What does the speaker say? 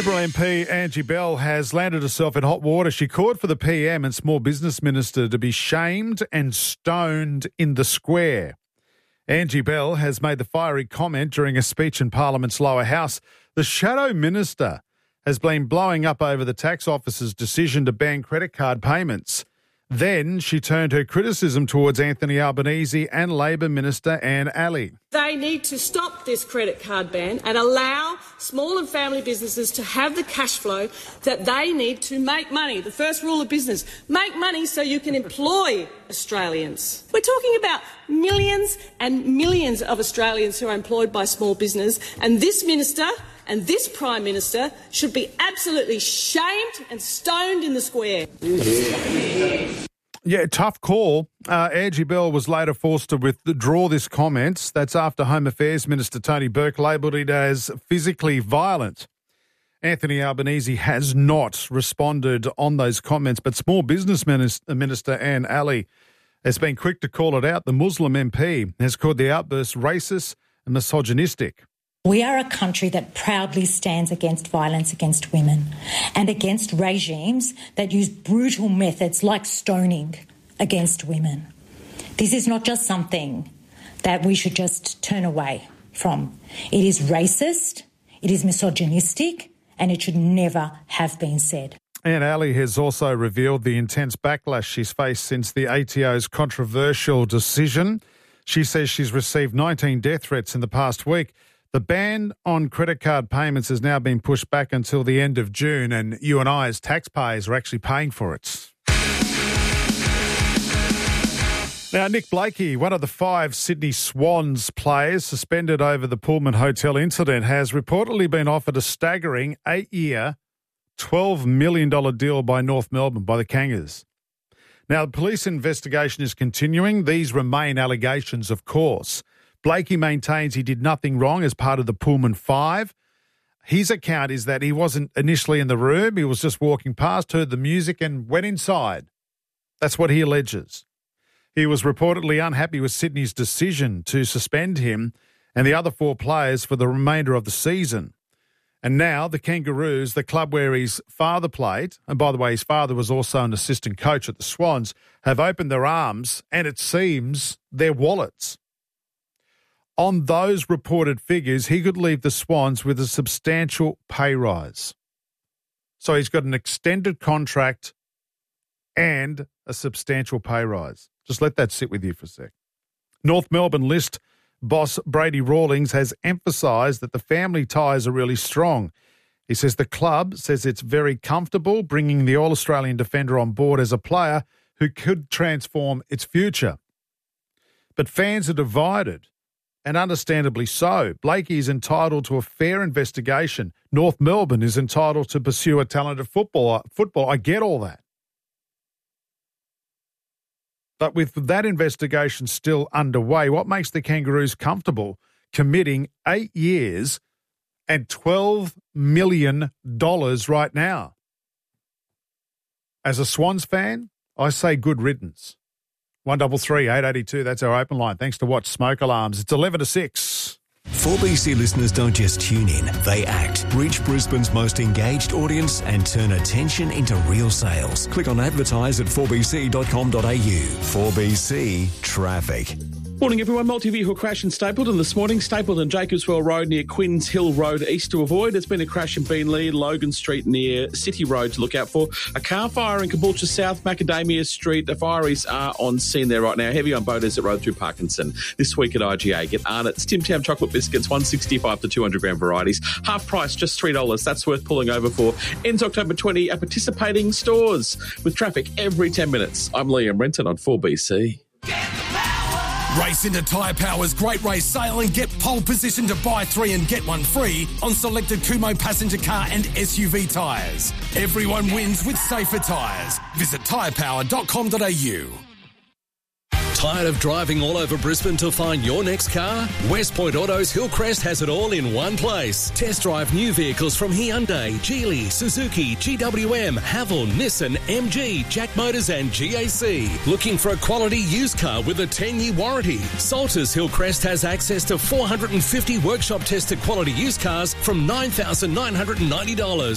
Liberal MP Angie Bell has landed herself in hot water. She called for the PM and Small Business Minister to be shamed and stoned in the square. Angie Bell has made the fiery comment during a speech in Parliament's lower house. The Shadow Minister has been blowing up over the tax office's decision to ban credit card payments. Then she turned her criticism towards Anthony Albanese and Labor Minister Anne Alley. They need to stop this credit card ban and allow small and family businesses to have the cash flow that they need to make money. The first rule of business, make money so you can employ Australians. We're talking about millions and millions of Australians who are employed by small business, and this minister and this Prime Minister should be absolutely shamed and stoned in the square. Yeah, tough call. Angie Bell was later forced to withdraw this comment. That's after Home Affairs Minister Tony Burke labelled it as physically violent. Anthony Albanese has not responded on those comments, but Small Business Minister Anne Alley has been quick to call it out. The Muslim MP has called the outburst racist and misogynistic. We are a country that proudly stands against violence against women and against regimes that use brutal methods like stoning against women. This is not just something that we should just turn away from. It is racist, it is misogynistic, and it should never have been said. Anne Alley has also revealed the intense backlash she's faced since the ATO's controversial decision. She says she's received 19 death threats in the past week. The ban on credit card payments has now been pushed back until the end of June, and you and I as taxpayers are actually paying for it. Now, Nick Blakey, one of the 5 Sydney Swans players suspended over the Pullman Hotel incident, has reportedly been offered a staggering 8-year, $12 million deal by North Melbourne, by the Kangas. Now, the police investigation is continuing. These remain allegations, of course. Blakey maintains he did nothing wrong as part of the Pullman 5. His account is that he wasn't initially in the room. He was just walking past, heard the music and went inside. That's what he alleges. He was reportedly unhappy with Sydney's decision to suspend him and the other 4 players for the remainder of the season. And now the Kangaroos, the club where his father played, and by the way, his father was also an assistant coach at the Swans, have opened their arms and it seems their wallets. On those reported figures, he could leave the Swans with a substantial pay rise. So he's got an extended contract and a substantial pay rise. Just let that sit with you for a sec. North Melbourne List boss Brady Rawlings has emphasised that the family ties are really strong. He says the club says it's very comfortable bringing the All-Australian defender on board as a player who could transform its future. But fans are divided. And understandably so. Blakey is entitled to a fair investigation. North Melbourne is entitled to pursue a talented footballer. I get all that. But with that investigation still underway, what makes the Kangaroos comfortable committing 8 years and $12 million right now? As a Swans fan, I say good riddance. 133 882, that's our open line. Thanks to Watch Smoke Alarms. It's 11 to 6. 4BC listeners don't just tune in, they act. Reach Brisbane's most engaged audience and turn attention into real sales. Click on advertise at 4bc.com.au. 4BC Traffic. Morning everyone, multi-vehicle crash in Stapleton this morning. Stapleton Jacobswell Road near Quinns Hill Road east to avoid. There's been a crash in Beenleigh, Logan Street near City Road to look out for. A car fire in Caboolture South, Macadamia Street. The fireys are on scene there right now. Heavy on Bow Desert Road through Parkinson. This week at IGA, get Arnott's Tim Tam chocolate biscuits, 165 to 200 gram varieties. Half price, just $3. That's worth pulling over for. Ends October 20 at participating stores with traffic every 10 minutes. I'm Liam Renton on 4BC. Race into Tyre Power's Great Race Sale and get pole position to buy 3 and get 1 free on selected Kumho passenger car and SUV tyres. Everyone wins with safer tyres. Visit tyrepower.com.au. Tired of driving all over Brisbane to find your next car? West Point Autos Hillcrest has it all in one place. Test drive new vehicles from Hyundai, Geely, Suzuki, GWM, Haval, Nissan, MG, Jack Motors and GAC. Looking for a quality used car with a 10-year warranty? Salters Hillcrest has access to 450 workshop tested quality used cars from $9,990.